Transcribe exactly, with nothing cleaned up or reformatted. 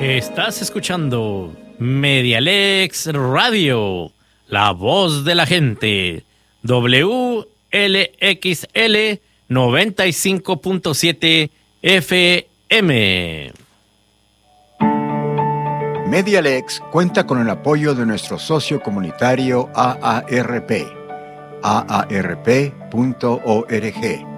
Estás escuchando Medialex Radio, la voz de la gente, W L X L noventa y cinco punto siete F M. Medialex cuenta con el apoyo de nuestro socio comunitario A A R P, A A R P punto org.